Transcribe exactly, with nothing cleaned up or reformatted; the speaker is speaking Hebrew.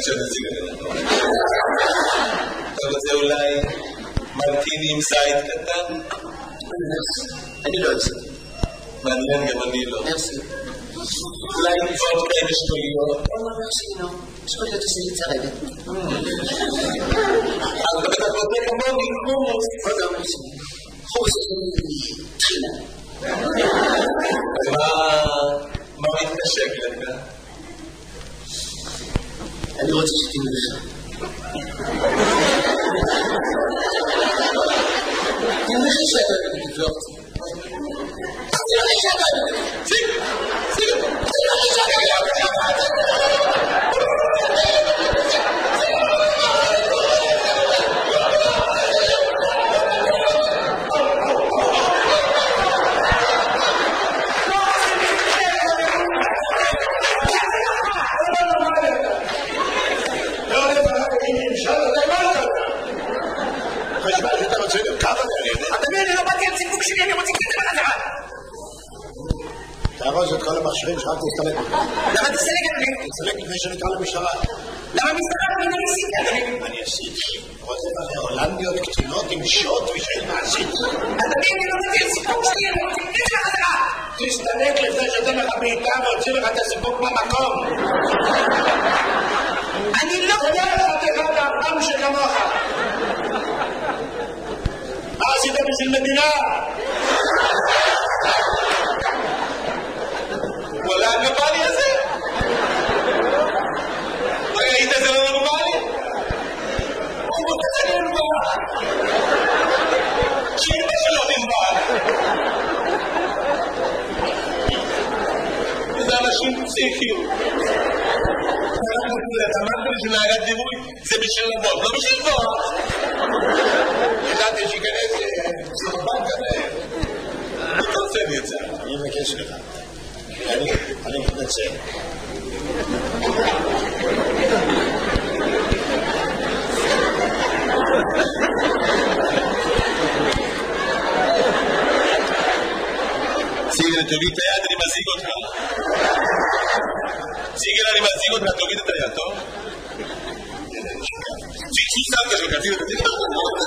תשתה סיגריה. אתה רוצה אולי מרטיני עם זית קטן? אני לא אצא. מעניין, גם אני לא. מרסי. אולי נפעות כאלה שטוליות? לא, לא, מרסי, לא. שטוליות עושה לי צרדת. אבל אתה בטח רוצה כמוני, חומוס. לא, לא, מרסי. חומוס עושה לי טחינה. מה מתנשק לך? אני רוצה שתהיה לך. אני אומר לך שאתה אוהבת את לבלוח. אני אומר לך שאתה אוהבת את זה. סיג, סיג. אני אומר לך שאתה אוהבת את תארוז את כל המכשירים שרק תסתלק. למה תסתלק את מי? תסתלק לפני שנקרא למשטרה. למה משטרה? אני ניסיתי, אדוני. אני עשיתי. רוצה הולנדיות קטנות עם שוט ושאין מעשית. אדוני, אני לא נתתי את סיפוק שלי, אני רוצה לתת לך חזרה. תסתלק לפני שאתן לך בעיטה והוציא לך את הסיפוק במקום. אני לא... תודה לך תחד האפם שכמוך. מה עשית בשביל מדינה? וואלה, הגבלי הזה? ראית זה לא נורמלי? הוא רוצה זה נורמל. שאימא שלו נורמל. וזה אנשים פסיכיים. אתה אמרת לי שנהגת דימוי זה בשביל לבוא, לא בשביל לבוא. ידעתי שיכנס סרבן כזה. אני רוצה לי את זה. אני מבקש לך. אני, אני מתנצל. סיגל, תוריד את היד, אני מזיג אותך. סיגל, אני מזיג אותך, תוריד את היד, טוב? סי, סי, סמכה שלך, תוריד את היד.